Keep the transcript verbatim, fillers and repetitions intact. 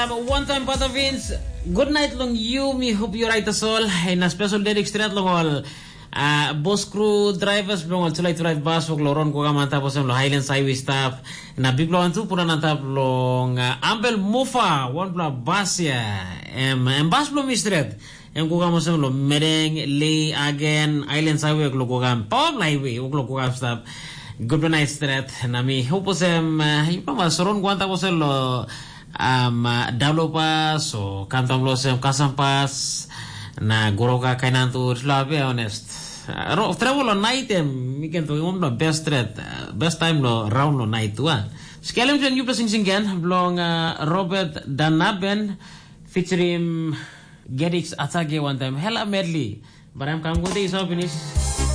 One time Pata Vince, good night long you, me hope you right as all. In a special dedic straight long all. Uh, bus crew drivers belong all to light right bus for Loron Kogamanta was on Highlands Highway staff. Na big long two put on top long Ambel Mufa, one block Basia, and bus blow mistred. And Kogamosem lo Medeng, Lee again, Islands Highway, Glogam, Pop Highway, Oglogam staff. Good night straight. Nami hope was um, you know, Soron Guanta was a lo. Um, Dalopas o Kantam Losem Kasampas na Goroka Kainantu Slabe honest. Uh, travel on night em we can to the best threat uh, best time lo round lo night one. Skelem jen new blessing again blong uh, Robert Danaben featuring Gedix Atage one time hella medley but I'm come good days of finish